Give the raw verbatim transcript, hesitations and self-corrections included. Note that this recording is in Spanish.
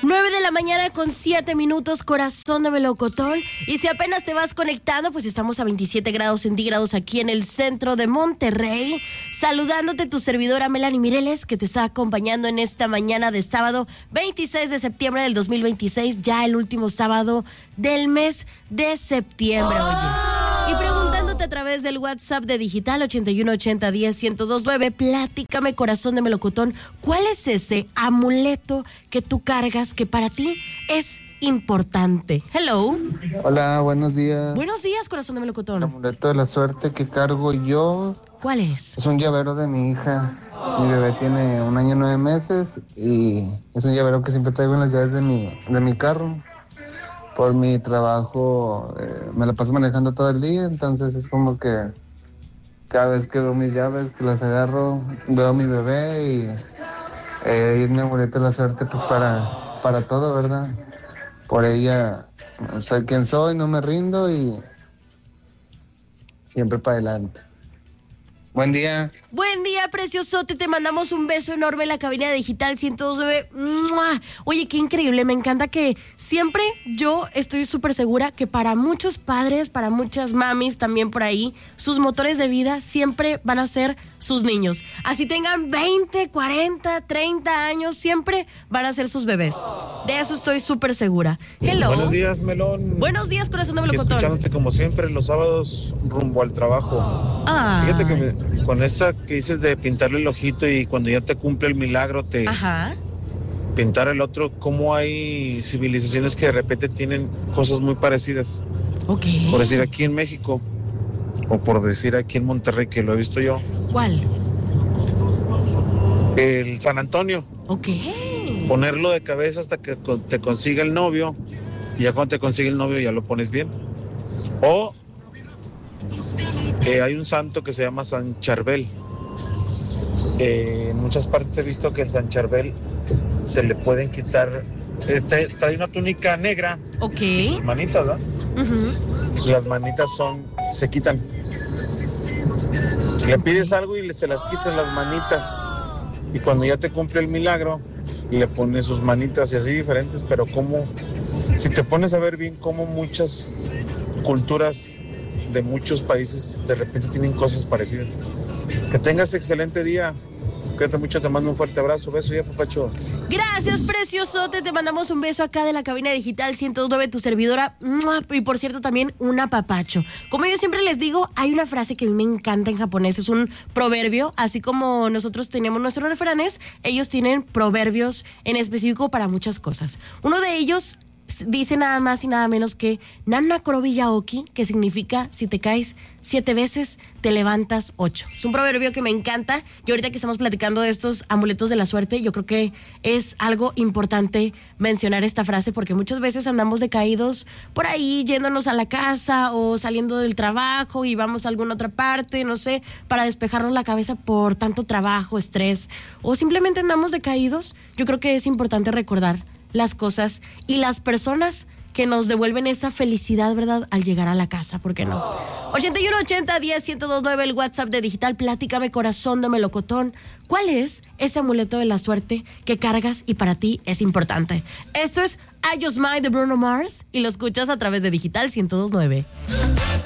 nueve de la mañana con siete minutos, corazón de melocotón. Y si apenas te vas conectando, pues estamos a veintisiete grados centígrados aquí en el centro de Monterrey. Saludándote tu servidora Melanie Mireles, que te está acompañando en esta mañana de sábado veintiséis de septiembre del dos mil veintiséis, ya el último sábado del mes de septiembre, oye. Y preguntándote a través del WhatsApp de Digital ochenta y uno ochenta diez ciento dos nueve, platícame, corazón de melocotón, ¿cuál es ese amuleto que tú cargas que para ti es importante? Hello. Hola, buenos días. Buenos días, corazón de melocotón. El amuleto de la suerte que cargo yo. ¿Cuál es? Es un llavero de mi hija. Mi bebé tiene un año y nueve meses y es un llavero que siempre traigo en las llaves de mi, de mi carro. Por mi trabajo eh, me la paso manejando todo el día, entonces es como que cada vez que veo mis llaves, que las agarro, veo a mi bebé y eh, es mi amuleto de la suerte pues para, para todo, ¿verdad? Por ella soy quien soy, no me rindo y siempre para adelante. Buen día. Buen día, preciosote. Te mandamos un beso enorme en la cabina de Digital ciento dos nueve. ¡Mua! Oye, qué increíble. Me encanta que siempre yo estoy súper segura que para muchos padres, para muchas mamis también por ahí, sus motores de vida siempre van a ser sus niños. Así tengan veinte, cuarenta, treinta años, siempre van a ser sus bebés. De eso estoy súper segura. Hello. Buenos días, Melón. Buenos días, corazón de melocotón. Escuchándote como siempre los sábados rumbo al trabajo. Ah. Fíjate que me, con esa que dices de pintarle el ojito y cuando ya te cumple el milagro te Ajá. pintar el otro, cómo hay civilizaciones que de repente tienen cosas muy parecidas. Ok. Por decir aquí en México o por decir aquí en Monterrey, que lo he visto yo. ¿Cuál? El San Antonio. Ok. Ponerlo de cabeza hasta que te consiga el novio y ya cuando te consigue el novio ya lo pones bien. O eh, hay un santo que se llama San Charbel. Eh, en muchas partes he visto que el San Charbel se le pueden quitar, eh, trae, trae una túnica negra. Ok. Y sus manitas, ¿verdad? Uh-huh. Y las manitas son, se quitan. Le pides algo y le, se las quitas las manitas. Y cuando ya te cumple el milagro, le pones sus manitas y así diferentes, pero como, si te pones a ver bien cómo muchas culturas de muchos países de repente tienen cosas parecidas. Que tengas excelente día. Cuídate mucho, te mando un fuerte abrazo. Beso ya, papacho. Gracias, preciosote. Te mandamos un beso acá de la cabina Digital ciento dos nueve, tu servidora. Y por cierto, también un apapacho. Como yo siempre les digo, hay una frase que a mí me encanta en japonés. Es un proverbio. Así como nosotros tenemos nuestros refranes, ellos tienen proverbios en específico para muchas cosas. Uno de ellos dice nada más y nada menos que Nana Korobi Yaoki, que significa si te caes siete veces, te levantas ocho. Es un proverbio que me encanta y ahorita que estamos platicando de estos amuletos de la suerte, yo creo que es algo importante mencionar esta frase porque muchas veces andamos decaídos por ahí yéndonos a la casa o saliendo del trabajo y vamos a alguna otra parte, no sé, para despejarnos la cabeza por tanto trabajo, estrés o simplemente andamos decaídos. Yo creo que es importante recordar las cosas y las personas que nos devuelven esa felicidad, ¿verdad? Al llegar a la casa, ¿por qué no? ochenta y uno ochenta diez ciento dos nueve, el WhatsApp de Digital. Platícame, corazón de melocotón, ¿cuál es ese amuleto de la suerte que cargas y para ti es importante? Esto es I Just Might de Bruno Mars y lo escuchas a través de Digital ciento dos nueve.